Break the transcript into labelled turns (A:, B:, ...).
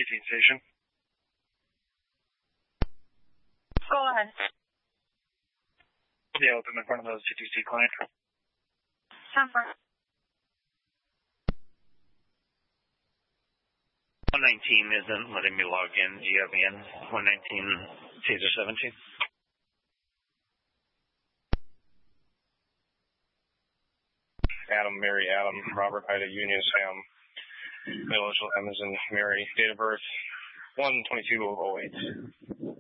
A: 18 station.
B: Go ahead.
A: Yeah, open in front of those CTC client.
B: 10-4.
A: 119 isn't letting me log in. Do you have me in? 119 Caesar 17. Adam, Mary, Adam, Robert, Ida, Union, Sam, middle initial M as in Mary, date of birth, 1/22/08.